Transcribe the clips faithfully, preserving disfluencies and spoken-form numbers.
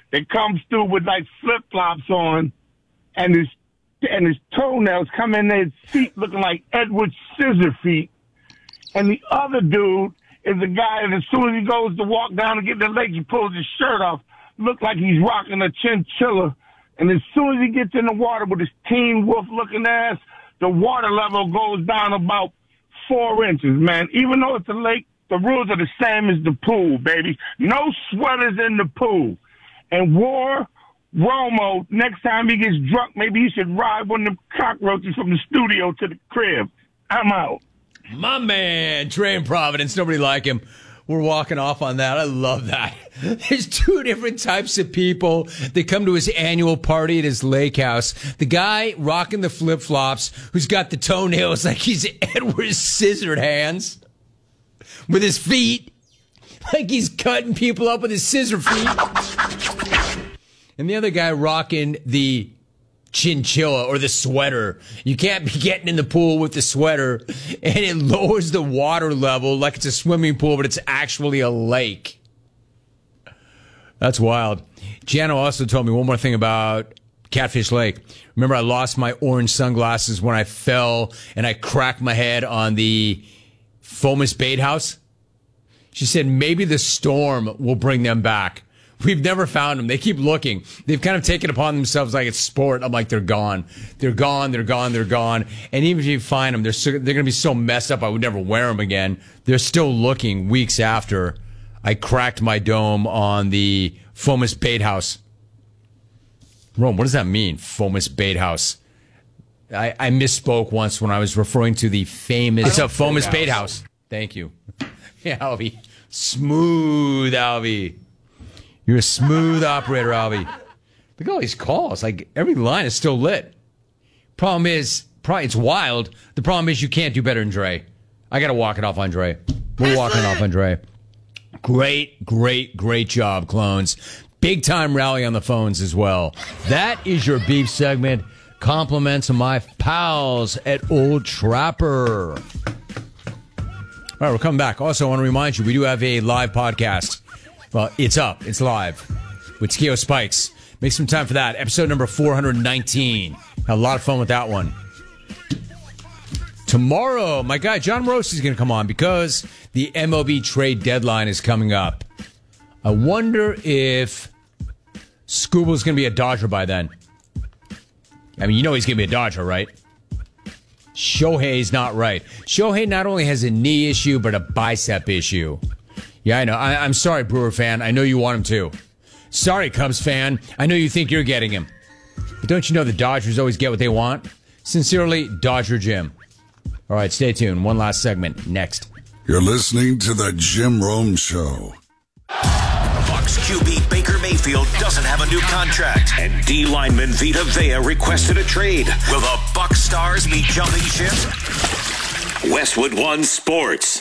that comes through with like flip flops on, and his and his toenails come in his feet looking like Edward Scissor feet. And the other dude is a guy that as soon as he goes to walk down and get the leg, he pulls his shirt off, look like he's rocking a chinchilla. And as soon as he gets in the water with his Teen Wolf looking ass, the water level goes down about four inches, man. Even though it's a lake, the rules are the same as the pool, baby. No sweaters in the pool. And War Romo, next time he gets drunk, maybe he should ride one of them cockroaches from the studio to the crib. I'm out. My man, Trey in Providence. Nobody like him. We're walking off on that. I love that. There's two different types of people that come to his annual party at his lake house. The guy rocking the flip-flops who's got the toenails like he's Edward Scissored hands with his feet, like he's cutting people up with his scissor feet. And the other guy rocking the chinchilla or the sweater. You can't be getting in the pool with the sweater, and it lowers the water level like it's a swimming pool, but it's actually a lake. That's wild. Jano also told me one more thing about Catfish Lake. Remember, I lost my orange sunglasses when I fell and I cracked my head on the Fomus Bait House? She said maybe the storm will bring them back. We've never found them. They keep looking. They've kind of taken upon themselves like it's sport. I'm like, they're gone. They're gone. They're gone. They're gone. And even if you find them, they're so, they're going to be so messed up I would never wear them again. They're still looking weeks after I cracked my dome on the Fomus Bait House. Rome, what does that mean, Fomus Bait House? I, I misspoke once when I was referring to the famous it's a Fomus Bait House. Thank you. Yeah, Albie. Smooth, Albie. You're a smooth operator, Albie. Look at all these calls. Like, every line is still lit. Problem is, probably it's wild. The problem is you can't do better than Dre. I got to walk it off on Dre. We're walking off on Dre. Great, great, great job, clones. Big time rally on the phones as well. That is your beef segment. Compliments of my pals at Old Trapper. All right, we're coming back. Also, I want to remind you, we do have a live podcast. Well, it's up. It's live with Skio Spikes. Make some time for that. Episode number four nineteen. Had a lot of fun with that one. Tomorrow, my guy John Morosi is going to come on because the M L B trade deadline is coming up. I wonder if Scooble's going to be a Dodger by then. I mean, you know he's going to be a Dodger, right? Shohei's not right. Shohei not only has a knee issue, but a bicep issue. Yeah, I know. I, I'm sorry, Brewer fan. I know you want him too. Sorry, Cubs fan. I know you think you're getting him. But don't you know the Dodgers always get what they want? Sincerely, Dodger Jim. All right, stay tuned. One last segment next. You're listening to the Jim Rome Show. Bucs Q B Baker Mayfield doesn't have a new contract, and D lineman Vita Vea requested a trade. Will the Bucs stars be jumping ship? Westwood One Sports.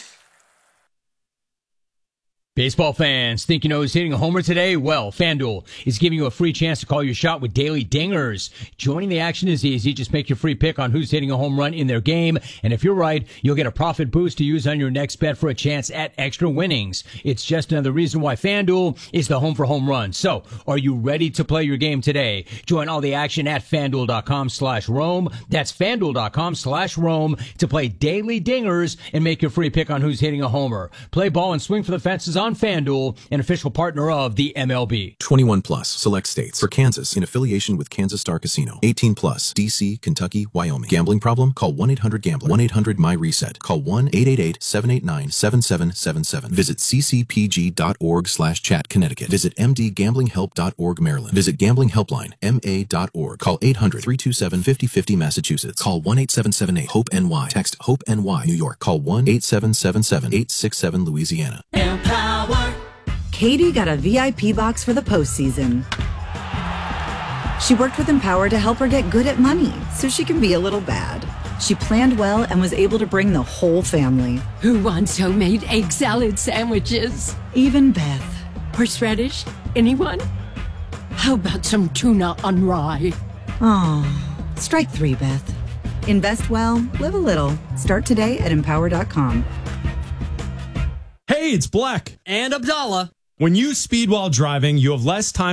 Baseball fans, think you know who's hitting a homer today? Well, FanDuel is giving you a free chance to call your shot with daily dingers. Joining the action is easy. Just make your free pick on who's hitting a home run in their game. And if you're right, you'll get a profit boost to use on your next bet for a chance at extra winnings. It's just another reason why FanDuel is the home for home runs. So, are you ready to play your game today? Join all the action at FanDuel.com slash Rome. That's FanDuel.com slash Rome to play daily dingers and make your free pick on who's hitting a homer. Play ball and swing for the fences on FanDuel, an official partner of the M L B. twenty-one plus, select states. For Kansas, in affiliation with Kansas Star Casino. eighteen plus, D C, Kentucky, Wyoming. Gambling problem? Call one eight hundred gambler. one eight hundred my reset. Call one eight eight eight, seven eight nine, seven seven seven seven. Visit ccpg.org slash chat Connecticut. Visit mdgamblinghelp.org Maryland. Visit Gambling Helpline, M A dot org. Call eight hundred, three two seven, five oh five oh Massachusetts. Call one eight seven seven eight, HOPE N Y. Text HOPE N Y New York. Call one eight seven seven seven, eight six seven Louisiana. Empower. Katie got a V I P box for the postseason. She worked with Empower to help her get good at money so she can be a little bad. She planned well and was able to bring the whole family. Who wants homemade egg salad sandwiches? Even Beth. Horseradish? Anyone? How about some tuna on rye? Oh, strike three, Beth. Invest well, live a little. Start today at empower dot com. Hey, it's Black. And Abdallah. When you speed while driving, you have less time